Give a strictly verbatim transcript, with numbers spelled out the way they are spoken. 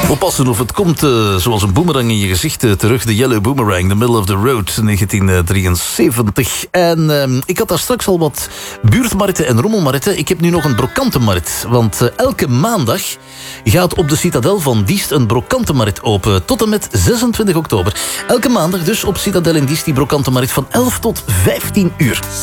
Oppassen of het komt uh, zoals een boemerang in je gezicht uh, terug. De Yellow Boomerang, The Middle of the Road, negentien drieënzeventig. En uh, ik had daar straks al wat buurtmarkten en rommelmarkten. Ik heb nu nog een brokantenmarkt. Want uh, elke maandag gaat op de Citadel van Diest een brokantenmarkt open. Tot en met zesentwintig oktober. Elke maandag dus op Citadel in Diest die brokantenmarkt van elf tot vijftien uur.